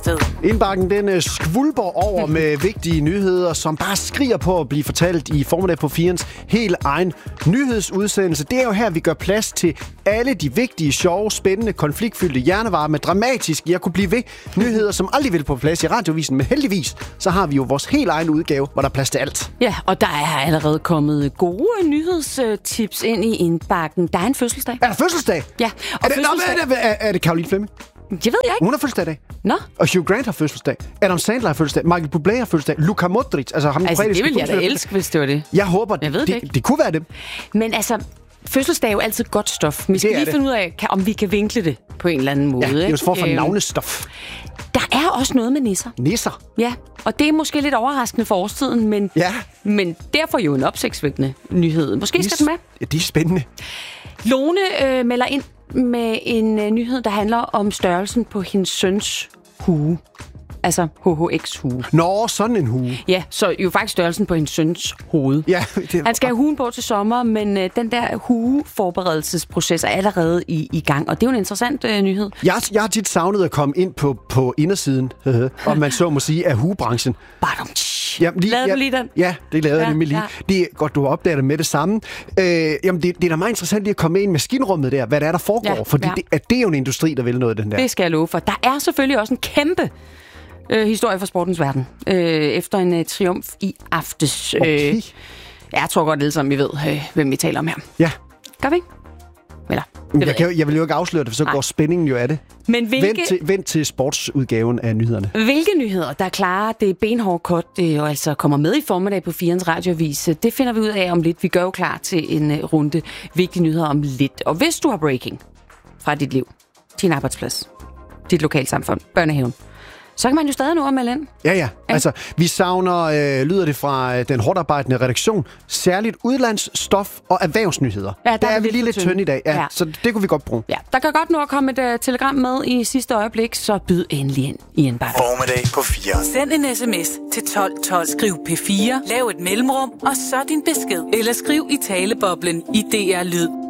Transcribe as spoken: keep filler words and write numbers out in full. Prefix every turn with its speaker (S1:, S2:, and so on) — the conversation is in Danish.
S1: Dragsted.
S2: Indbakken den skvulper over med vigtige nyheder, som bare skriger på at blive fortalt i formiddag på firens helt egen nyhedsudsendelse. Det er jo her, vi gør plads til alle de vigtige, sjove, spændende, konfliktfyldte, hjernevarme, dramatiske, jeg kunne blive ved, nyheder, som aldrig vil på plads i radiovisen. Men heldigvis, så har vi jo vores helt egen udgave, hvor der er plads til alt.
S1: Ja, og der er allerede kommet gode nyhedstips ind i indbakken. Der er en fødselsdag.
S2: Er der fødselsdag?
S1: Ja.
S2: Og er, det, fødselsdag... Nå, er, det, er det Caroline Fleming?
S1: Det ved jeg ikke.
S2: Hun har fødselsdag i dag.
S1: Nå.
S2: Og Hugh Grant har fødselsdag. Adam Sandler har fødselsdag. Michael Bublé har fødselsdag. Luka Modric. Altså, ham
S1: altså det ville jeg da elske, hvis det var det.
S2: Jeg håber,
S1: jeg ved
S2: det,
S1: det, ikke.
S2: det kunne være det.
S1: Men altså, fødselsdag er jo altid godt stof. Vi skal lige
S2: det.
S1: finde ud af, kan, om vi kan vinkle det på en eller anden måde.
S2: Ja, det er jo for for
S1: øhm,
S2: navnestof.
S1: Der er også noget med nisser.
S2: Nisser?
S1: Ja, og det er måske lidt overraskende for årstiden, men,
S2: ja.
S1: men derfor jo en opsigtsvækkende nyhed. Måske skal den med.
S2: Ja, det er spændende.
S1: Lone øh, melder ind med en øh, nyhed, der handler om størrelsen på hendes søns hue. Altså H H X-hue.
S2: Nå, sådan en hue.
S1: Ja, så jo faktisk størrelsen på hendes søns hoved.
S2: Ja, det...
S1: Han skal have huen på til sommer, men øh, den der hueforberedelsesproces er allerede i, i gang, og det er jo en interessant øh, nyhed.
S2: Jeg, jeg har tit savnet at komme ind på, på indersiden, om man så må sige, af huebranchen.
S1: Badum.
S2: Jamen, lige,
S1: lavede
S2: ja,
S1: du lige den?
S2: Ja, det lavede jeg
S1: ja,
S2: nemlig lige. Ja. Det er godt, du har opdaget det med det samme. Øh, jamen, det, det er da meget interessant lige at komme ind i maskinrummet der, hvad der er, der foregår. Ja, fordi ja. Det, at det er jo en industri, der vil noget den der.
S1: Det skal jeg love for. Der er selvfølgelig også en kæmpe øh, historie fra sportens verden. Øh, efter en øh, triumf i aftes.
S2: Okay.
S1: Øh, jeg tror godt alle sammen, vi ved, øh, hvem vi taler om her.
S2: Ja.
S1: Gør vi? Eller,
S2: jeg, jeg, kan, jeg vil jo ikke afsløre det, for så Nej. går spændingen jo af det.
S1: Men hvilke...
S2: vent, til, vent til sportsudgaven af nyhederne.
S1: Hvilke nyheder, der klarer det benhårde cut, det og altså kommer med i formiddag på firens radioavis, det finder vi ud af om lidt. Vi gør jo klar til en uh, runde vigtige nyheder om lidt. Og hvis du har breaking fra dit liv, din arbejdsplads, dit lokalsamfund, børnehaven, så kan man jo stadig nå at melde ind.
S2: Ja, ja. Altså, vi savner, øh, lyder det fra øh, den hårdt arbejdende redaktion, særligt udlandsstof og erhvervsnyheder. Ja, der, der er, er vi lige lidt tynde i dag, ja, ja. Så det kunne vi godt bruge.
S1: Ja, der kan godt nå at komme et uh, telegram med i sidste øjeblik, så byd endelig ind i en bakke.
S3: Formiddag på fire.
S4: Send en sms til tolv tolv, skriv P fire, lav et mellemrum, og så din besked. Eller skriv i taleboblen i D R Lyd.